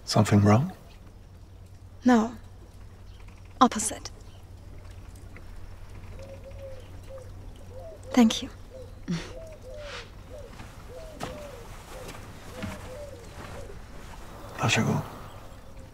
Something wrong? No. Opposite. Thank you. Lascia go.